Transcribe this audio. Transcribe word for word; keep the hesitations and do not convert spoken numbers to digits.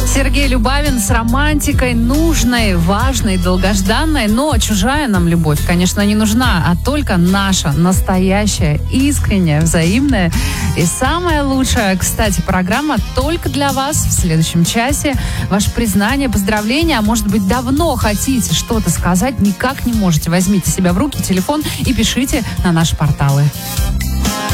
Сергей Любавин с романтикой, нужной, важной, долгожданной, но чужая нам любовь, конечно, не нужна, а только наша, настоящая, искренняя, взаимная и самая лучшая. Кстати, программа только для вас в следующем часе. Ваше признание, поздравления, а может быть, давно хотите что-то сказать, никак не можете. Возьмите себя в руки, телефон и пишите на наши порталы.